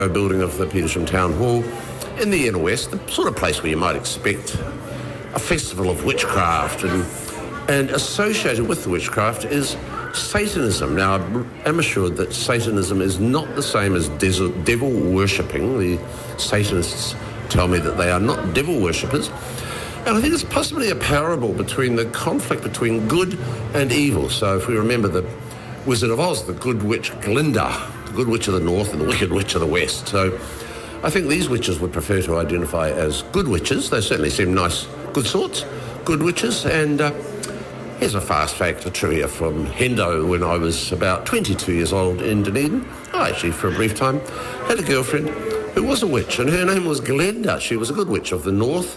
building of the Petersham Town Hall in the inner west, the sort of place where you might expect a festival of witchcraft, and associated with the witchcraft is Satanism. Now, I'm assured that Satanism is not the same as devil worshipping. The Satanists tell me that they are not devil worshippers. And I think it's possibly a parable between the conflict between good and evil. So if we remember the Wizard of Oz, the good witch Glinda, the good witch of the north and the wicked witch of the west. So I think these witches would prefer to identify as good witches. They certainly seem nice, good sorts, good witches. And here's a fast fact, a trivia from Hendo. When I was about 22 years old in Dunedin, I actually, for a brief time, had a girlfriend who was a witch, and her name was Glenda. She was a good witch of the north.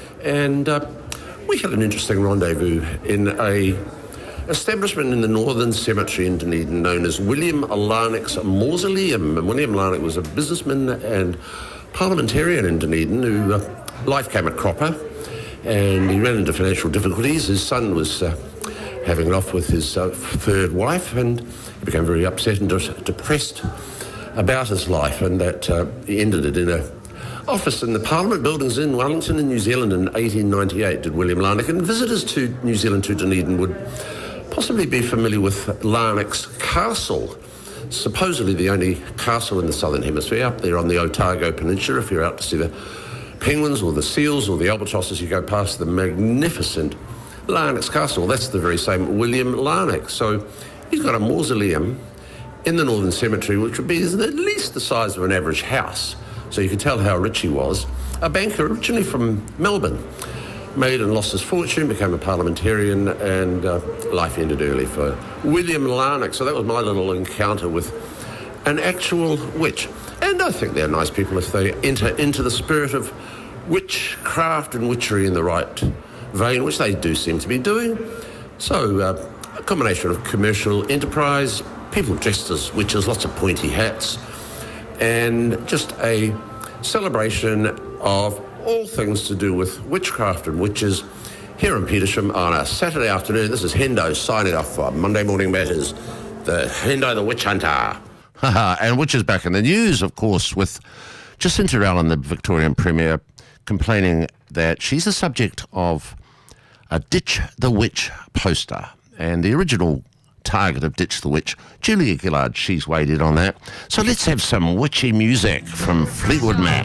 And we had an interesting rendezvous in a establishment in the Northern Cemetery in Dunedin known as William Larnock's Mausoleum. And William Larnock was a businessman and parliamentarian in Dunedin who life came a cropper, and he ran into financial difficulties. His son was having it off with his third wife, and he became very upset and depressed about his life, and that he ended it in a office in the Parliament buildings in Wellington in New Zealand in 1898, did William Larnock. And visitors to New Zealand, to Dunedin, would possibly be familiar with Larnock's Castle, supposedly the only castle in the Southern Hemisphere, up there on the Otago Peninsula. If you're out to see the penguins or the seals or the albatrosses, you go past the magnificent Larnock's Castle. That's the very same William Larnock. So he's got a mausoleum in the Northern Cemetery, which would be at least the size of an average house. So you can tell how rich he was. A banker originally from Melbourne, made and lost his fortune, became a parliamentarian, and life ended early for William Larnock. So that was my little encounter with an actual witch. And I think they're nice people if they enter into the spirit of witchcraft and witchery in the right vein, which they do seem to be doing. So a combination of commercial enterprise, people dressed as witches, lots of pointy hats, and just a celebration of all things to do with witchcraft and witches here in Petersham on a Saturday afternoon. This is Hendo signing off for Monday Morning Matters, the Hendo the Witch Hunter. And witches back in the news, of course, with Jacinta Allen, the Victorian Premier, complaining that she's the subject of a Ditch the Witch poster. And the original target of Ditch the Witch, Julia Gillard, she's weighed in on that. So let's have some witchy music from Fleetwood Mac.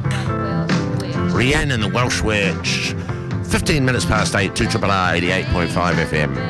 Rianne and the Welsh Witch. 15 minutes past 8, 2RRR 88.5 FM.